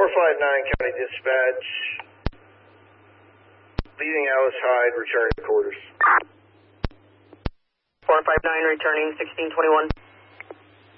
459 County Dispatch. Leaving Alice Hyde, returning to quarters. 459 returning 1621.